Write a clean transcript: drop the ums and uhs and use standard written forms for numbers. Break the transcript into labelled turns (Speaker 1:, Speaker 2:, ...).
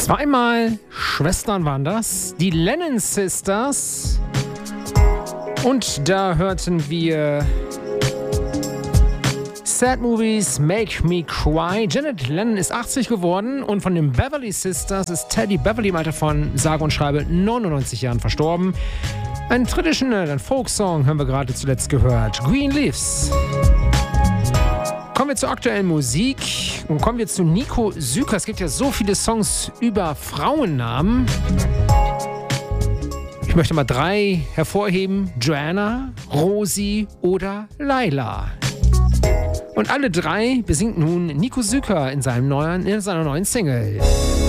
Speaker 1: Zweimal Schwestern waren das, die Lennon Sisters. Und da hörten wir Sad Movies Make Me Cry. Janet Lennon ist 80 geworden und von den Beverly Sisters ist Teddy Beverly im Alter von sage und schreibe 99 Jahren verstorben. Ein Traditional, ein Folksong haben wir gerade zuletzt gehört. Green Leaves. Kommen wir zur aktuellen Musik und kommen wir zu Nico Süker. Es gibt ja so viele Songs über Frauennamen. Ich möchte mal 3 hervorheben. Joanna, Rosi oder Laila. Und alle 3 besingt nun Nico Süker in seiner neuen Single.